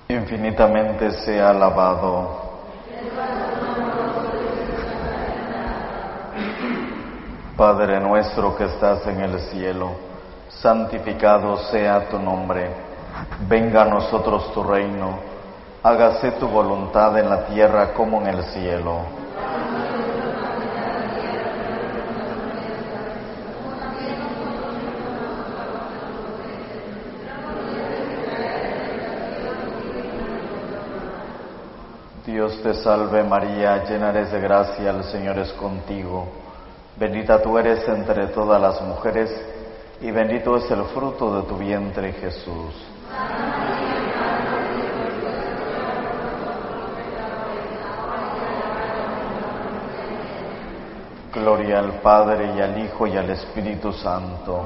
Infinitamente sea alabado. Padre nuestro que estás en el cielo, santificado sea tu nombre. Venga a nosotros tu reino. Hágase tu voluntad en la tierra como en el cielo. Dios te salve María, llena eres de gracia, el Señor es contigo. Bendita tú eres entre todas las mujeres, y bendito es el fruto de tu vientre, Jesús. Gloria al Padre, y al Hijo, y al Espíritu Santo.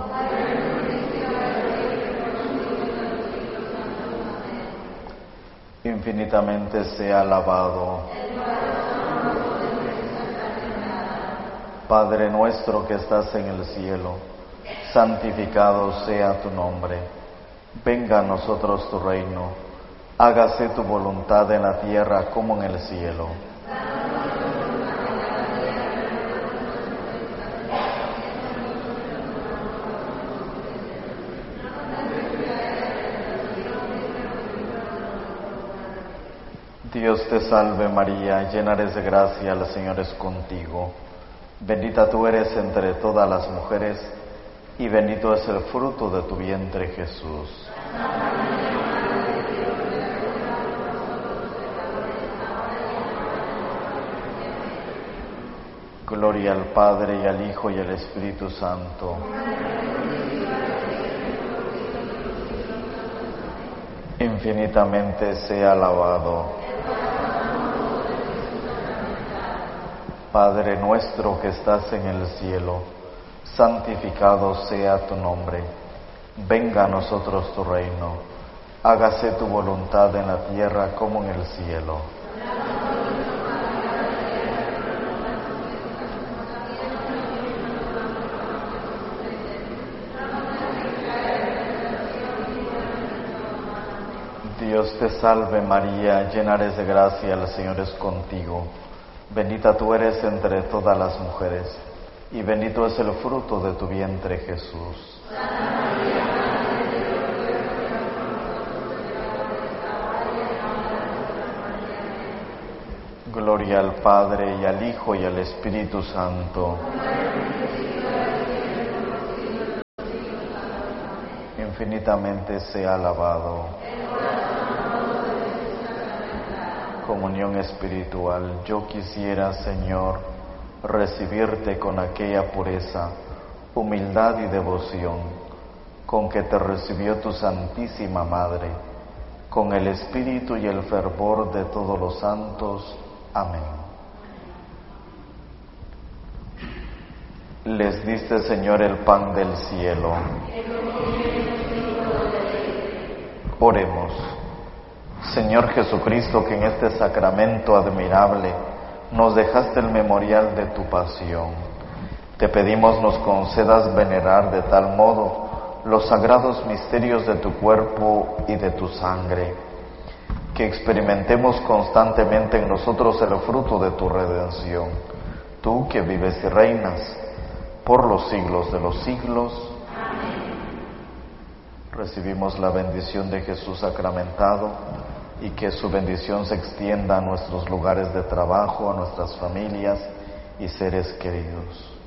Infinitamente sea alabado. Padre nuestro que estás en el cielo, santificado sea tu nombre. Venga a nosotros tu reino. Hágase tu voluntad en la tierra como en el cielo. Dios te salve María, llena eres de gracia, el Señor es contigo. Bendita tú eres entre todas las mujeres, y bendito es el fruto de tu vientre, Jesús. Gloria al Padre, y al Hijo, y al Espíritu Santo. Infinitamente sea alabado. Padre nuestro que estás en el cielo, santificado sea tu nombre. Venga a nosotros tu reino. Hágase tu voluntad en la tierra como en el cielo. Dios te salve María, llena eres de gracia, el Señor es contigo. Bendita tú eres entre todas las mujeres, y bendito es el fruto de tu vientre, Jesús. Gloria al Padre, y al Hijo, y al Espíritu Santo. Infinitamente sea alabado. Comunión espiritual. Yo quisiera, Señor, recibirte con aquella pureza, humildad y devoción con que te recibió tu Santísima Madre, con el espíritu y el fervor de todos los santos. Amén. Les diste, Señor, el pan del cielo. Oremos. Señor Jesucristo, que en este sacramento admirable nos dejaste el memorial de tu pasión, te pedimos nos concedas venerar de tal modo los sagrados misterios de tu cuerpo y de tu sangre, que experimentemos constantemente en nosotros el fruto de tu redención, tú que vives y reinas por los siglos de los siglos. Recibimos la bendición de Jesús sacramentado, y que su bendición se extienda a nuestros lugares de trabajo, a nuestras familias y seres queridos.